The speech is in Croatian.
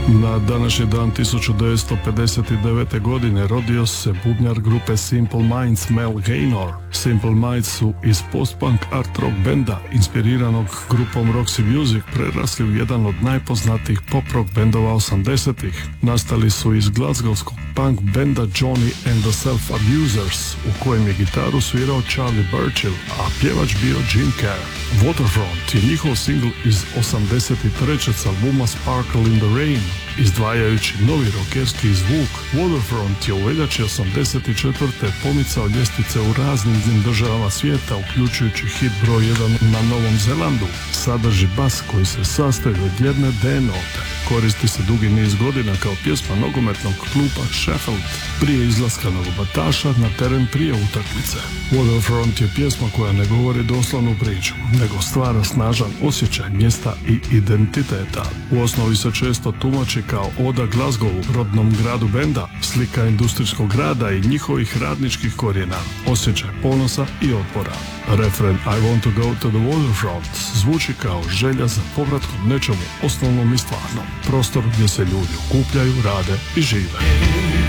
Na današnji dan 1959. godine rodio se bubnjar grupe Simple Minds Mel Gaynor. Simple Minds su iz post-punk art rock benda inspiriranog grupom Roxy Music prerasli u jedan od najpoznatijih pop-rock bendova 80-ih. Nastali su iz glasgowskog punk benda Johnny and the Self-Abusers, u kojem je gitaru svirao Charlie Burchill, a pjevač bio Jim Kerr. Waterfront je njihov singl iz 83. s albuma Sparkle in the Rain. Izdvajajući novi rockerski zvuk, Waterfront je u veljači 84. pomicao ljestvice u raznim državama svijeta, uključujući hit broj 1 na Novom Zelandu. Sadrži bas koji se sastoji od jedne D note. Koristi se dugi niz godina kao pjesma nogometnog kluba Sheffield prije izlaska nogometaša na teren prije utakmice. Waterfront je pjesma koja ne govori doslovnu priču, nego stvara snažan osjećaj mjesta i identiteta. U osnovi se često tumači kao oda Glasgowu, rodnom gradu benda, slika industrijskog grada i njihovih radničkih korijena, osjećaj ponosa i otpora. Refren I want to go to the waterfront zvuči kao želja za povratkom nečemu osnovnom i stvarnom, prostor gdje se ljudi okupljaju, rade i žive.